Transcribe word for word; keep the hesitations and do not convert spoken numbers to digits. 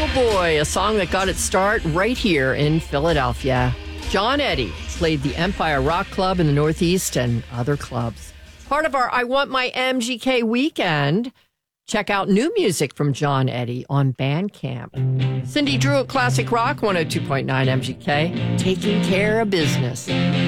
Oh boy, a song that got its start right here in Philadelphia. John Eddie played the Empire Rock Club in the Northeast and other clubs. Part of our I Want My M G K weekend. Check out new music from John Eddie on Bandcamp. Cindy Drew at Classic Rock one oh two point nine M G K, taking care of business.